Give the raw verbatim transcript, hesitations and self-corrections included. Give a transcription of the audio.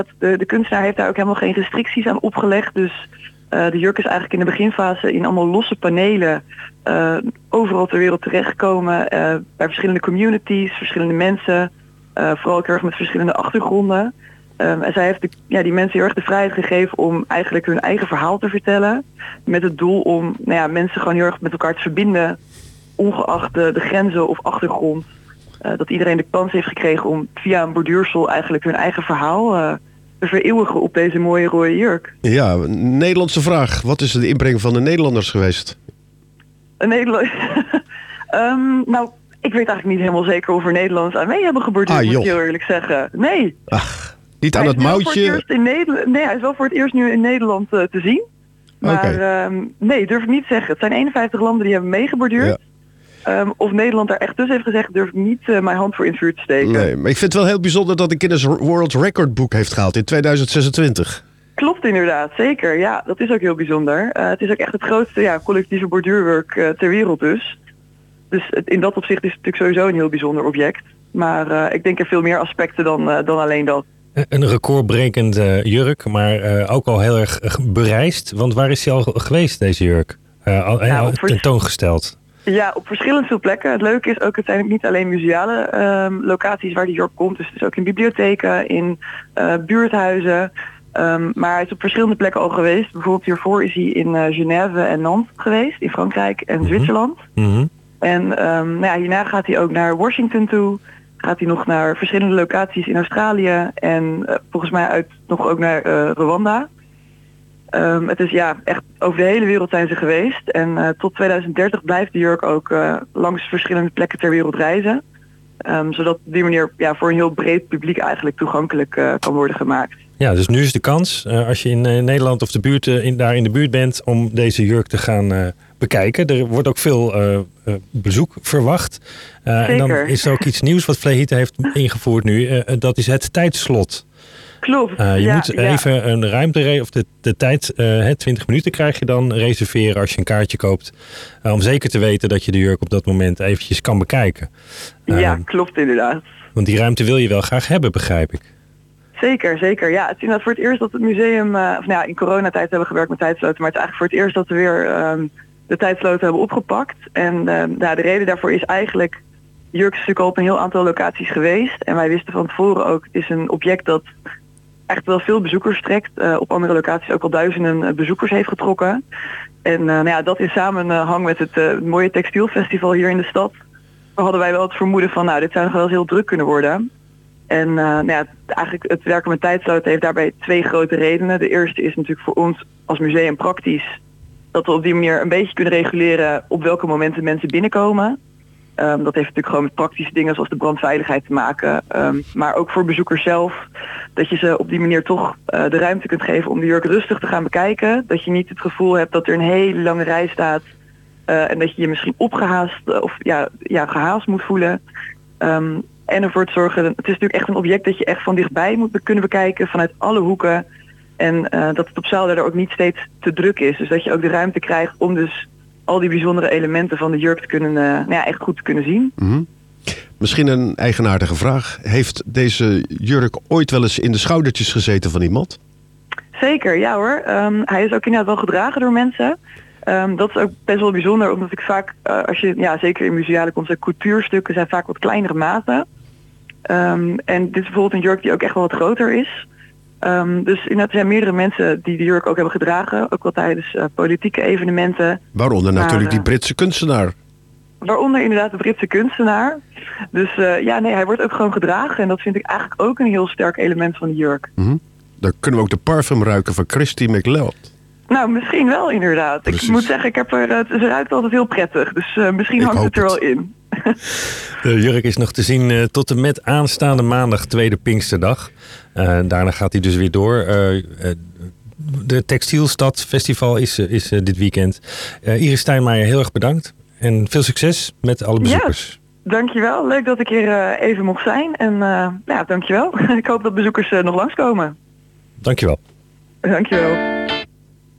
De, de kunstenaar heeft daar ook helemaal geen restricties aan opgelegd. Dus uh, de jurk is eigenlijk in de beginfase in allemaal losse panelen uh, overal ter wereld terechtgekomen. Uh, bij verschillende communities, verschillende mensen. Uh, vooral ook heel erg met verschillende achtergronden. Um, en zij heeft de, ja, die mensen heel erg de vrijheid gegeven om eigenlijk hun eigen verhaal te vertellen. Met het doel om nou ja, mensen gewoon heel erg met elkaar te verbinden. Ongeacht de, de grenzen of achtergrond. Uh, dat iedereen de kans heeft gekregen om via een borduursel eigenlijk hun eigen verhaal uh, te vereeuwigen op deze mooie rode jurk. Ja, Nederlandse vraag. Wat is de inbreng van de Nederlanders geweest? Een Nederland... um, nou, ik weet eigenlijk niet helemaal zeker of er Nederlanders aan mee hebben geborduurd, ah, moet ik heel eerlijk zeggen. Nee. Ach, niet aan het moutje? In Nederland... Nee, hij is wel voor het eerst nu in Nederland uh, te zien. Maar okay. um, nee, durf ik niet zeggen. Het zijn eenenvijftig landen die hebben meegeborduurd. Ja. Um, of Nederland daar echt tussen heeft gezegd, durf ik niet uh, mijn hand voor in het vuur te steken. Nee, maar ik vind het wel heel bijzonder dat de Guinness World Record boek heeft gehaald in tweeduizend zesentwintig. Klopt inderdaad, zeker. Ja, dat is ook heel bijzonder. Uh, het is ook echt het grootste ja, collectieve borduurwerk uh, ter wereld dus. Dus het, in dat opzicht is het natuurlijk sowieso een heel bijzonder object. Maar uh, ik denk er veel meer aspecten dan, uh, dan alleen dat. Een recordbrekend uh, jurk, maar uh, ook al heel erg bereisd. Want waar is hij al geweest, deze jurk? Uh, al, nou, al tentoongesteld. Ja, op verschillend veel plekken. Het leuke is ook, het zijn niet alleen museale um, locaties waar die jurk komt. Dus het is ook in bibliotheken, in uh, buurthuizen. Um, maar hij is op verschillende plekken al geweest. Bijvoorbeeld hiervoor is hij in uh, Genève en Nantes geweest, in Frankrijk en mm-hmm. Zwitserland. Mm-hmm. En um, nou ja, hierna gaat hij ook naar Washington toe. Gaat hij nog naar verschillende locaties in Australië. En uh, volgens mij uit nog ook naar uh, Rwanda. Um, het is ja, echt over de hele wereld zijn ze geweest. En uh, tot tweeduizend dertig blijft de jurk ook uh, langs verschillende plekken ter wereld reizen. Um, zodat op die manier ja, voor een heel breed publiek eigenlijk toegankelijk uh, kan worden gemaakt. Ja, dus nu is de kans, uh, als je in uh, Nederland of de buurt, uh, in, daar in de buurt bent, om deze jurk te gaan uh, bekijken. Er wordt ook veel uh, uh, bezoek verwacht. Uh, en dan is er ook iets nieuws wat Vleehite heeft ingevoerd nu. Uh, dat is het tijdslot. Klopt. Uh, je ja, moet ja. even een ruimte, re- of de, de tijd, uh, twintig minuten krijg je dan reserveren als je een kaartje koopt. Uh, om zeker te weten dat je de jurk op dat moment eventjes kan bekijken. Uh, ja, klopt inderdaad. Want die ruimte wil je wel graag hebben, begrijp ik. Zeker, zeker. Ja, het is inderdaad voor het eerst dat het museum, uh, of nou ja, in coronatijd hebben we gewerkt met tijdsloten, maar het is eigenlijk voor het eerst dat we weer um, de tijdsloten hebben opgepakt. En um, nou, de reden daarvoor is eigenlijk, jurk is natuurlijk al op een heel aantal locaties geweest. En wij wisten van tevoren ook, het is een object dat echt wel veel bezoekers trekt. Uh, op andere locaties ook al duizenden uh, bezoekers heeft getrokken. En uh, nou ja, dat in samenhang met het uh, mooie textielfestival hier in de stad, hadden wij wel het vermoeden van, nou, dit zou nog wel eens heel druk kunnen worden. En uh, nou ja, eigenlijk het werken met tijdsloten heeft daarbij twee grote redenen. De eerste is natuurlijk voor ons als museum praktisch, dat we op die manier een beetje kunnen reguleren op welke momenten mensen binnenkomen. Um, dat heeft natuurlijk gewoon met praktische dingen zoals de brandveiligheid te maken. Um, maar ook voor bezoekers zelf. Dat je ze op die manier toch uh, de ruimte kunt geven om de jurk rustig te gaan bekijken. Dat je niet het gevoel hebt dat er een hele lange rij staat. Uh, en dat je je misschien opgehaast uh, of ja, ja, gehaast moet voelen. Um, en ervoor te zorgen, het is natuurlijk echt een object dat je echt van dichtbij moet be- kunnen bekijken. Vanuit alle hoeken. En uh, dat het op zaal daardoor ook niet steeds te druk is. Dus dat je ook de ruimte krijgt om dus al die bijzondere elementen van de jurk te kunnen, uh, nou ja, echt goed te kunnen zien. Mm-hmm. Misschien een eigenaardige vraag. Heeft deze jurk ooit wel eens in de schoudertjes gezeten van iemand? Zeker, ja hoor. Um, hij is ook inderdaad wel gedragen door mensen. Um, dat is ook best wel bijzonder, omdat ik vaak, uh, als je, ja zeker in museale concept, couturestukken zijn vaak wat kleinere maten. Um, en dit is bijvoorbeeld een jurk die ook echt wel wat groter is. Um, dus inderdaad, er zijn meerdere mensen die de jurk ook hebben gedragen. Ook wel tijdens uh, politieke evenementen. Waaronder maar, natuurlijk die Britse kunstenaar. Waaronder inderdaad de Britse kunstenaar. Dus uh, ja, nee, hij wordt ook gewoon gedragen. En dat vind ik eigenlijk ook een heel sterk element van de jurk. Mm-hmm. Dan kunnen we ook de parfum ruiken van Christy McLeod. Nou, misschien wel inderdaad. Precies. Ik moet zeggen, ik heb er, het ruikt altijd heel prettig. Dus uh, misschien ik hangt het er het. wel in. De jurk is nog te zien uh, tot en met aanstaande maandag, tweede Pinksterdag. Uh, daarna gaat hij dus weer door. Uh, uh, de Textielstad Festival is, uh, is uh, dit weekend. Uh, Iris Steinmeijer, heel erg bedankt. En veel succes met alle bezoekers. Ja, dankjewel. Leuk dat ik hier uh, even mocht zijn. En uh, ja, dankjewel. Ik hoop dat bezoekers uh, nog langskomen. Dankjewel. Dankjewel.